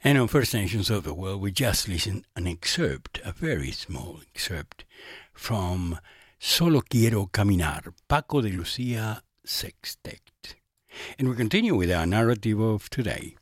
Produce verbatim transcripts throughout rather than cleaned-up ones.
And on First Nations of the World, we just listened an excerpt, a very small excerpt, from Solo Quiero Caminar, Paco de Lucia Sextet. And we continue with our narrative of today.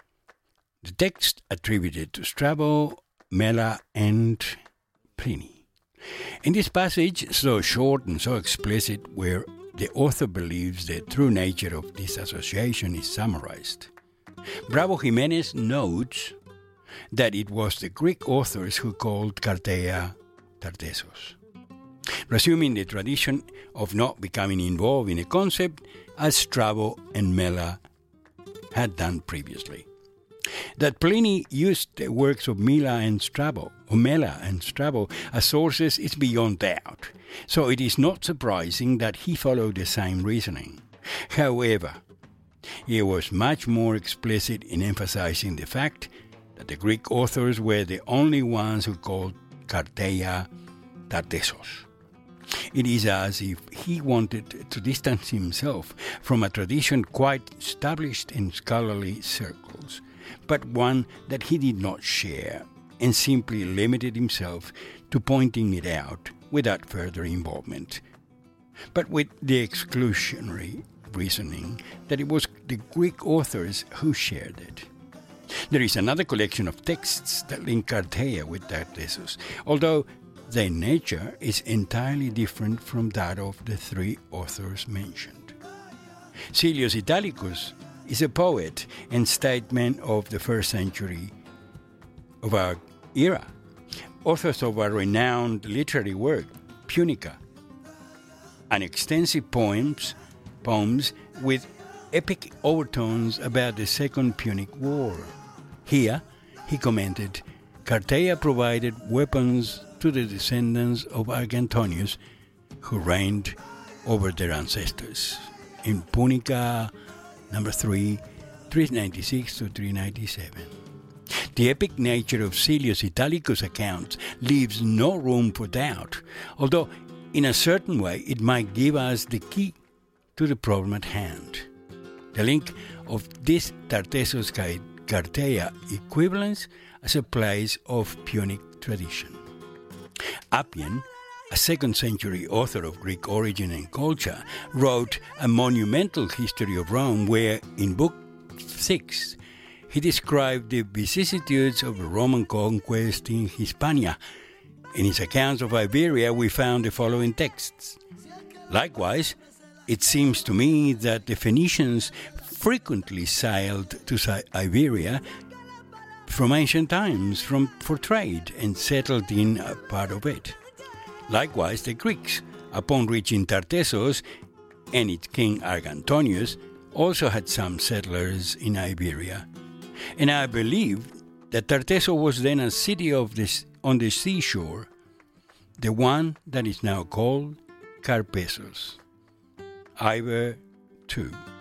The text attributed to Strabo, Mela, and Pliny. In this passage, so short and so explicit, where the author believes the true nature of this association is summarized, Bravo Jimenez notes that it was the Greek authors who called Carteia Tartessos, resuming the tradition of not becoming involved in a concept as Strabo and Mela had done previously. That Pliny used the works of Mela and Strabo, or Mela and Strabo, as sources is beyond doubt, so it is not surprising that he followed the same reasoning. However, he was much more explicit in emphasizing the fact that the Greek authors were the only ones who called Carteia Tartessos. It is as if he wanted to distance himself from a tradition quite established in scholarly circles, but one that he did not share, and simply limited himself to pointing it out without further involvement, but with the exclusionary reasoning that it was the Greek authors who shared it. There is another collection of texts that link Carteia with Tartessos, although their nature is entirely different from that of the three authors mentioned. Silius Italicus is a poet and statesman of the first century of our era, author of a renowned literary work, Punica, and extensive poems poems with epic overtones about the Second Punic War. Here, he commented, Carteia provided weapons to the descendants of Argantonius, who reigned over their ancestors. In Punica, number three, three ninety-six to three ninety-seven. The epic nature of Silius Italicus' accounts leaves no room for doubt, although in a certain way it might give us the key to the problem at hand. The link of this Tartessos Carteia equivalence as a place of Punic tradition. Appian, a second century author of Greek origin and culture, wrote a monumental history of Rome where, in Book six, he described the vicissitudes of the Roman conquest in Hispania. In his accounts of Iberia, we found the following texts. Likewise, it seems to me that the Phoenicians frequently sailed to Iberia from ancient times from, for trade and settled in a part of it. Likewise, the Greeks, upon reaching Tartessos and its king Argantonius, also had some settlers in Iberia. And I believe that Tartessos was then a city of this, on the seashore, the one that is now called Carpessos. Iber two.